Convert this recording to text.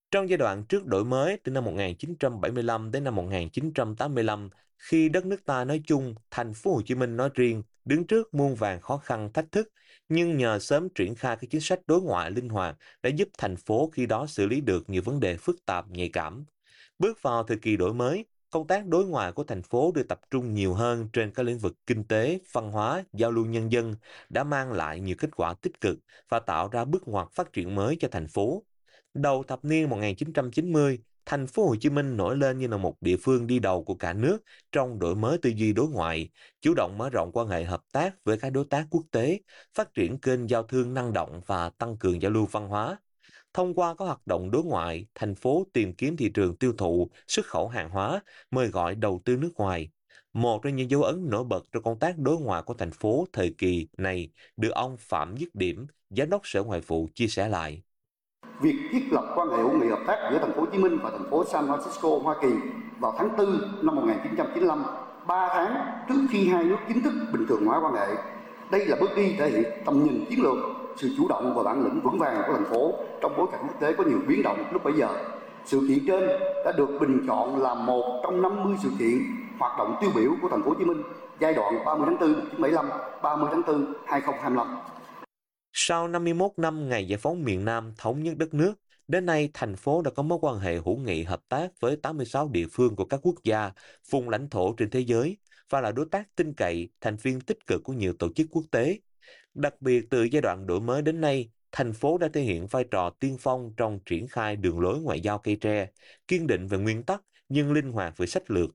Trong giai đoạn trước đổi mới từ năm 1975 đến năm 1985, khi đất nước ta nói chung, thành phố Hồ Chí Minh nói riêng, đứng trước muôn vàn khó khăn thách thức, nhưng nhờ sớm triển khai các chính sách đối ngoại linh hoạt đã giúp thành phố khi đó xử lý được nhiều vấn đề phức tạp nhạy cảm. Bước vào thời kỳ đổi mới, công tác đối ngoại của thành phố được tập trung nhiều hơn trên các lĩnh vực kinh tế, văn hóa, giao lưu nhân dân đã mang lại nhiều kết quả tích cực và tạo ra bước ngoặt phát triển mới cho thành phố. Đầu thập niên 1990, thành phố Hồ Chí Minh nổi lên như là một địa phương đi đầu của cả nước trong đổi mới tư duy đối ngoại, chủ động mở rộng quan hệ hợp tác với các đối tác quốc tế, phát triển kênh giao thương năng động và tăng cường giao lưu văn hóa. Thông qua các hoạt động đối ngoại, thành phố tìm kiếm thị trường tiêu thụ, xuất khẩu hàng hóa, mời gọi đầu tư nước ngoài. Một trong những dấu ấn nổi bật trong công tác đối ngoại của thành phố thời kỳ này được ông Phạm Dứt Điểm, Giám đốc Sở Ngoại vụ chia sẻ lại. Việc thiết lập quan hệ hữu nghị hợp tác giữa thành phố Hồ Chí Minh và thành phố San Francisco, Hoa Kỳ vào tháng 4 năm 1995, 3 tháng trước khi hai nước chính thức bình thường hóa quan hệ. Đây là bước đi thể hiện tầm nhìn chiến lược, sự chủ động và bản lĩnh vững vàng của thành phố trong bối cảnh quốc tế có nhiều biến động lúc bấy giờ. Sự kiện trên đã được bình chọn là một trong 50 sự kiện hoạt động tiêu biểu của thành phố Hồ Chí Minh giai đoạn 30 tháng 4 1975, 30 tháng 4 2025. Sau 51 năm ngày giải phóng miền Nam thống nhất đất nước, đến nay thành phố đã có mối quan hệ hữu nghị hợp tác với 86 địa phương của các quốc gia, vùng lãnh thổ trên thế giới và là đối tác tin cậy, thành viên tích cực của nhiều tổ chức quốc tế. Đặc biệt từ giai đoạn đổi mới đến nay, thành phố đã thể hiện vai trò tiên phong trong triển khai đường lối ngoại giao cây tre, kiên định về nguyên tắc nhưng linh hoạt về sách lược,